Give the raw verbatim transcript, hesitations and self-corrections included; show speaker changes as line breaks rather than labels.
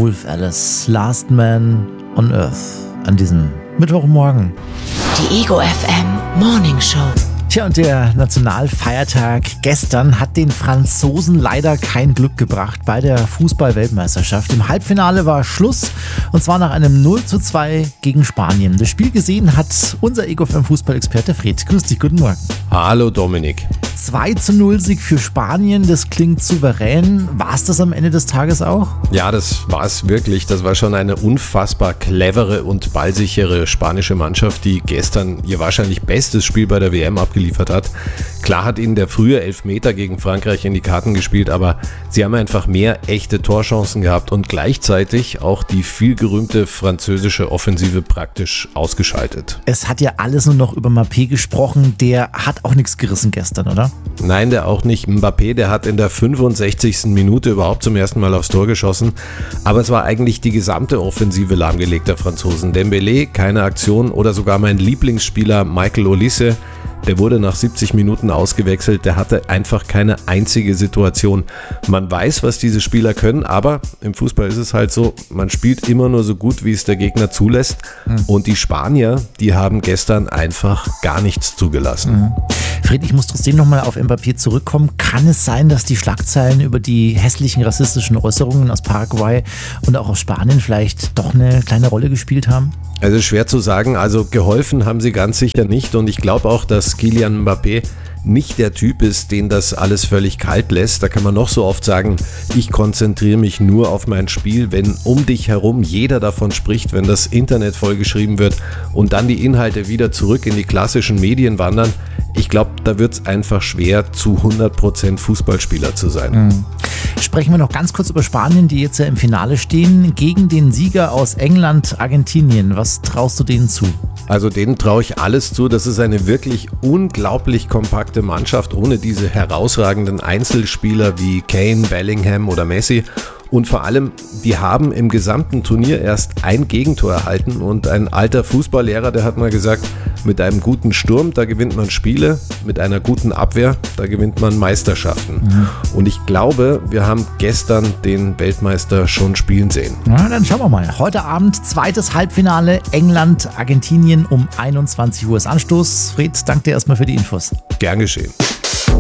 Wolf Alice, Last Man on Earth, an diesem Mittwochmorgen.
Die Ego F M Morning Show.
Tja, und der Nationalfeiertag gestern hat den Franzosen leider kein Glück gebracht bei der Fußball-Weltmeisterschaft. Im Halbfinale war Schluss, und zwar nach einem null zu zwei gegen Spanien. Das Spiel gesehen hat unser Ego F M Fußballexperte Fred. Grüß dich, guten Morgen.
Hallo Dominik.
zwei zu null Sieg für Spanien, das klingt souverän. War es das am Ende des Tages auch?
Ja, das war es wirklich. Das war schon eine unfassbar clevere und ballsichere spanische Mannschaft, die gestern ihr wahrscheinlich bestes Spiel bei der W M abgeliefert hat. Klar hat ihnen der frühe Elfmeter gegen Frankreich in die Karten gespielt, aber sie haben einfach mehr echte Torchancen gehabt und gleichzeitig auch die vielgerühmte französische Offensive praktisch ausgeschaltet.
Es hat ja alles nur noch über Mbappé gesprochen. Der hat auch nichts gerissen gestern, oder?
Nein, der auch nicht. Mbappé, der hat in der fünfundsechzigsten Minute überhaupt zum ersten Mal aufs Tor geschossen. Aber es war eigentlich die gesamte Offensive lahmgelegt der Franzosen. Dembélé, keine Aktion, oder sogar mein Lieblingsspieler Michael Olise, der wurde nach siebzig Minuten ausgewechselt, der hatte einfach keine einzige Situation. Man weiß, was diese Spieler können, aber im Fußball ist es halt so, man spielt immer nur so gut, wie es der Gegner zulässt. Mhm. Und die Spanier, die haben gestern einfach gar nichts zugelassen.
Mhm. Fred, ich muss trotzdem nochmal auf Mbappé zurückkommen. Kann es sein, dass die Schlagzeilen über die hässlichen rassistischen Äußerungen aus Paraguay und auch aus Spanien vielleicht doch eine kleine Rolle gespielt haben?
Also schwer zu sagen, also geholfen haben sie ganz sicher nicht, und ich glaube auch, dass Kylian Mbappé nicht der Typ ist, den das alles völlig kalt lässt. Da kann man noch so oft sagen, ich konzentriere mich nur auf mein Spiel, wenn um dich herum jeder davon spricht, wenn das Internet vollgeschrieben wird und dann die Inhalte wieder zurück in die klassischen Medien wandern. Ich glaube, da wird es einfach schwer, zu hundert Prozent Fußballspieler zu sein.
Mhm. Sprechen wir noch ganz kurz über Spanien, die jetzt ja im Finale stehen, gegen den Sieger aus England, Argentinien. Was traust du denen zu?
Also denen traue ich alles zu. Das ist eine wirklich unglaublich kompakte Mannschaft, ohne diese herausragenden Einzelspieler wie Kane, Bellingham oder Messi. Und vor allem, die haben im gesamten Turnier erst ein Gegentor erhalten, und ein alter Fußballlehrer, der hat mal gesagt, mit einem guten Sturm, da gewinnt man Spiele, mit einer guten Abwehr, da gewinnt man Meisterschaften. Mhm. Und ich glaube, wir haben gestern den Weltmeister schon spielen sehen.
Na, dann schauen wir mal. Heute Abend zweites Halbfinale, England, Argentinien um einundzwanzig Uhr ist Anstoß. Fred, danke dir erstmal für die Infos.
Gern geschehen.